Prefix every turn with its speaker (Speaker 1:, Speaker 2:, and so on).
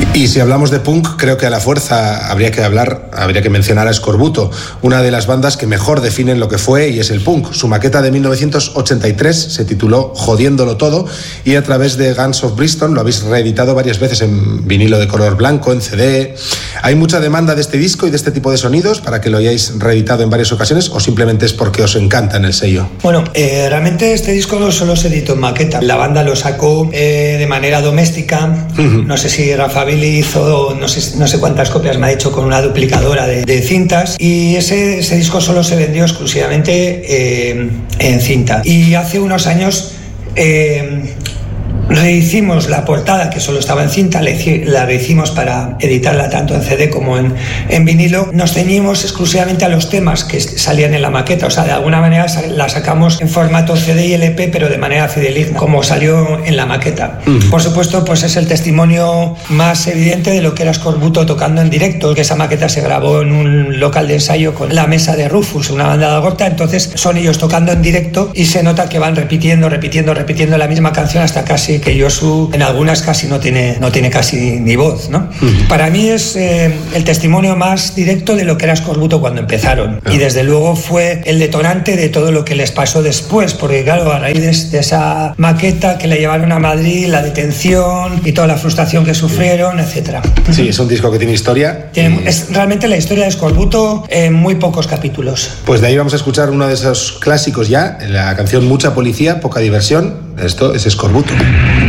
Speaker 1: Y si hablamos de punk, creo que a la fuerza habría que mencionar a Eskorbuto, una de las bandas que mejor definen lo que fue y es el punk. Su maqueta de 1983 se tituló Jodiéndolo Todo y a través de Guns of Brixton lo habéis reeditado varias veces en vinilo de color blanco, en CD. ¿Hay mucha demanda de este disco y de este tipo de sonidos para que lo hayáis reeditado en varias ocasiones o simplemente es porque os encanta en el sello?
Speaker 2: Bueno, realmente este disco solo se editó en maqueta. La banda lo sacó de manera doméstica. No sé si Rafa Billy hizo no sé cuántas copias me ha hecho con una duplicadora de cintas, y ese disco solo se vendió exclusivamente en cinta. Y hace unos años rehicimos la portada, que solo estaba en cinta, la rehicimos para editarla tanto en CD como en vinilo. Nos ceñimos exclusivamente a los temas que salían en la maqueta, o sea, de alguna manera la sacamos en formato CD y LP, pero de manera fideligna, como salió en la maqueta. Por supuesto, pues es el testimonio más evidente de lo que era Eskorbuto tocando en directo, que esa maqueta se grabó en un local de ensayo con la mesa de Rufus, una banda de Algorta. Entonces son ellos tocando en directo y se nota que van repitiendo la misma canción hasta casi que Josu en algunas casi no tiene casi ni voz, ¿no? Para mí es el testimonio más directo de lo que era Eskorbuto cuando empezaron, y desde luego fue el detonante de todo lo que les pasó después, porque claro, a raíz de esa maqueta que le llevaron a Madrid, la detención y toda la frustración que sufrieron, etcétera.
Speaker 1: Sí, es un disco que tiene historia.
Speaker 2: Es realmente la historia de Eskorbuto en muy pocos capítulos.
Speaker 1: Pues de ahí vamos a escuchar uno de esos clásicos ya, la canción Mucha Policía, Poca Diversión. Esto es Eskorbuto.